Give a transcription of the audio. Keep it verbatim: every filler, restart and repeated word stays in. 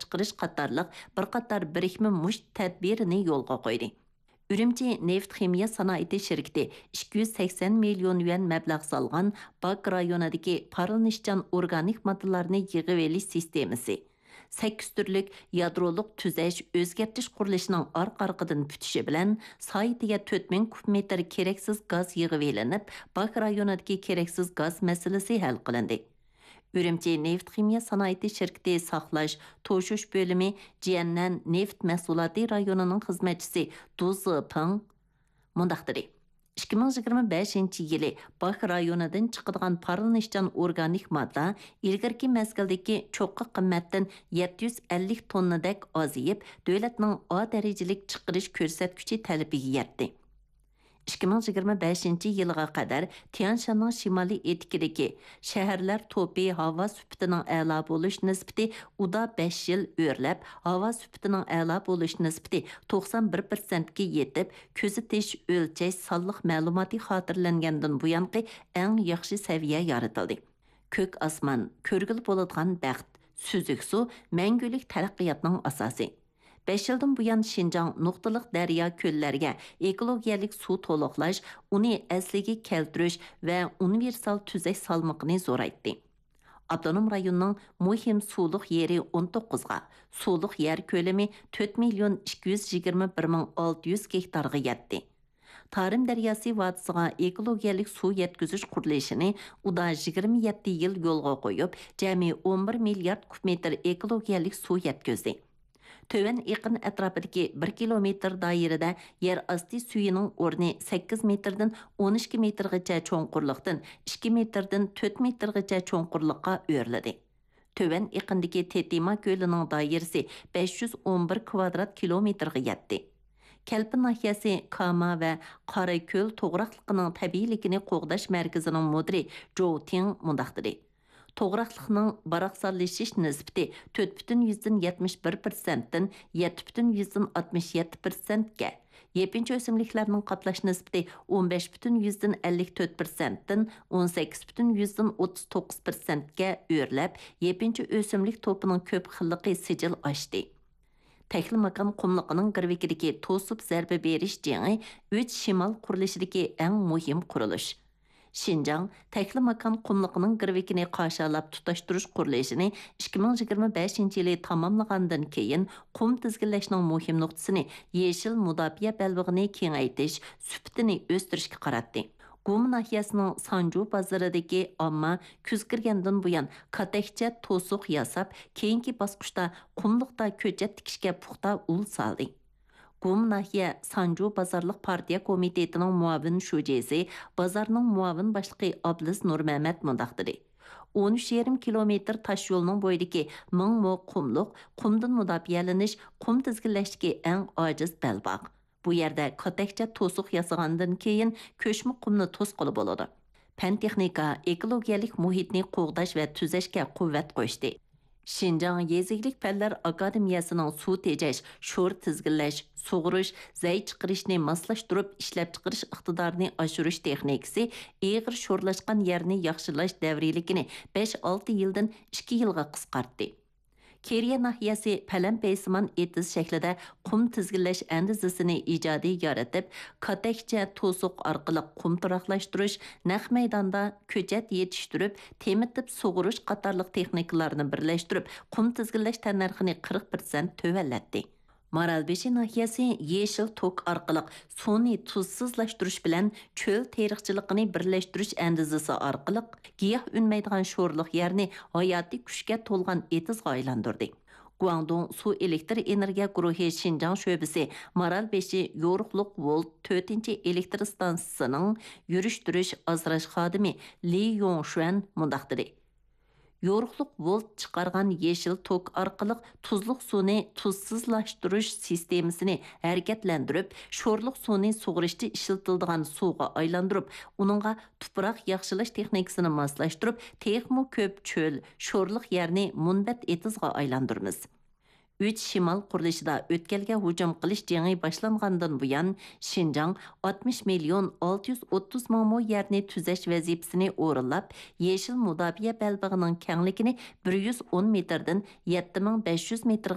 chiqarish qatorliq bir qator birikma musht tadbirini yo'lga qo'ydi. Ürümçi neft ximiya sanoati şirketi ikki yuz sakson million yuan mablag' solgan Bak rayonidagi parılnishchan organik moddalarni yig'ib olish sistemasi sakkiz turlik yadroliq tuzash o'zgartirish qurilishining orqa-orqadan putishi bilan soatiga to'rt ming kub metr keraksiz gaz yig'ib olinib, Bak rayonidagi keraksiz gaz masalasi hal qilindi. Ürümçi neft ximiya sanoati şirketi saqlash, to'shish bölümü Jiannan neft mahsuloti rayonining xizmatchisi Du Zipeng mundaq dedi. ikki ming yigirma beshinchi yili Bak rayonidan chiqadigan parılnishchan organik modda ilgirki mezgildagi cho'qqi qimmatdan yetti yuz ellik tonnadak ozayib, davlatning A darajalik chiqarish ko'rsatkichi talabiga yetdi. ikki ming yigirma beshinchi yilga qadar Tianshanning shimoliy etikidagi shaharlar to'pi havo sifatining a'lo bo'lish nisbati uda besh yil o'rlab, havo sifatining a'lo bo'lish nisbati to'qson bir foiz ga yetib, kuzatish, o'lchash sonliq ma'lumoti xotirlangandan buyonqi eng yaxshi saviya yaratildi. Ko'k osmon, ko'rgil bo'ladigan baxt, suzuk suv mangulik taraqqiyotning asosi. besh yildan buyon Şinjan nuqtaliq daryo ko'llarga ekologiyalik suv to'liqlash, uni asliga keltirish va universal tuzash salmoqni zo'raytdi. Abdonum rayonning muhim suvliq yeri o'n to'qqizga, suvliq yer ko'lami to'rt million ikki yuz yigirma bir ming olti yuz gektarga yetdi. Tarim daryosi vodisiga ekologiyalik suv yetkazish qurilishini uda yigirma yetti yil yo'lga qo'yib, jami o'n bir milliard kub metr ekologiyalik suv yetkazdi. Töven iqin atrofidagi bir kilometr doirada yer osti suyining o'rni sakkiz metrdan o'n ikki metrgacha cho'nqurliqdan ikki metrdan to'rt metrgacha cho'nqurliqqa o'riladi. Töven iqindagi Tetima ko'lining doirasi besh yuz o'n bir kvadrat kilometrga yetdi. Kelpin nahiyasi Kama va Qorako'l to'g'raqligining tabiiyligini qo'g'dash markazining mudiri Zhou Ting mundaq dedi. To'g'raqliqning baroqsallashish nisbati to'rt butun yuzdan yetmish bir foizdan yetti butun yuzdan oltmish yetti foizga, yepinchi o'simliklarning qoplash nisbati o'n besh butun yuzdan ellik to'rt foizdan o'n sakkiz butun yuzdan o'ttiz to'qqiz foizga o'rlab, yepinchi o'simlik to'pining ko'p xilligi sijil ochdi. Taklimakon qumliqining girvikidagi to'sib zarba berish jengi uch shimol qurilishidagi eng muhim qurilish. Şinjan Taklimakon qumliqining girvikini qarshilab tutashtirish qurilishini ikki ming yigirma beshinchi yili tamomlagandan keyin qum tizginlashning muhim nuqtasini yeshil mudofaa belbig'ini kengaytirish, sifatini o'stirishga qaratdi. Qum nahiyasining Sanju bozoridagi omma kuz kirgandan buyon katakcha to'siq yasab, keyingi bosqichda qumliqda ko'chat tikishga puxta ul soldi. Qum nahiya Sanju Bazarlıq Partiya Komitetining muavin shujesi, bazarning muavin boshlig'i Ablis Nurmamat mundaq dedi. o'n uch yarim kilometr tosh yo'lning bo'yidagi ming mo qumliq, qumdan mudofialanish, qum tizginlashdagi eng ojiz belbog'. Bu yerda katakcha to'siq yasagandan keyin ko'shma qumni to'sqili bo'ladi. Fan texnika ekologiyalik muhitni qo'g'dash va tuzashga quvvat qo'shdi. Şinjan Yeziklik Fanlar Akademiyasining suv tejash, sho'r tizginlash, sug'urish, zay chiqarishni moslashtirib ishlab chiqarish iqtidorini oshirish texnikasi eg'ir sho'rlashgan yerni yaxshilash davriligini besh olti yildan ikki yilga qisqartdi. Keriya nahiyasi palam-paysimon etiz shaklida qum tizginlash andizasini ijodiy yaratib, katakcha to'siq orqali qum turaqlashtirish, naq maydonda ko'chat yetishtirib, temitib sug'urish qatorliq texnikalarni birlashtirib, qum tizginlash tannarxini qirq foiz tövallatdi. Maralbeshi nahiyasi yeshil tok orqali suvni tuzsizlashtirish bilan cho'l teriqchiligini birlashtirish andizasi orqali giyoh unmaydigan sho'rliq yerni hayotiy kuchga to'lgan etizga aylantirdi. Guangdong suv elektr energiya guruhi Şinjan sho'bisi Maralbeshi yo'riqliq volt to'rtinchi elektr stansiyasining yurishtirish azrash xodimi Li Yongshuan mundaq dedi. Yo'riqliq volt chiqargan yeshil tok orqali tuzliq suvni tuzsizlashtirish sistemasini harakatlantirib, sho'rliq suvni sug'urishda ishlatiladigan suvga aylantirib, uningga tuproq yaxshilash texnikasini moslashtirib, texmo ko'p cho'l, sho'rliq yerni munbat etizga aylantiramiz. uch shimol qurilishida o'tkalga hujum qilish jengi boshlangandan buyon Şinjan oltmish million olti yuz o'ttiz ming mo yerni tuzash vazifasini o'rinlab, yeshil mudofaa belbog'ining kengligini bir yuz o'n metrdan yetti ming besh yuz metr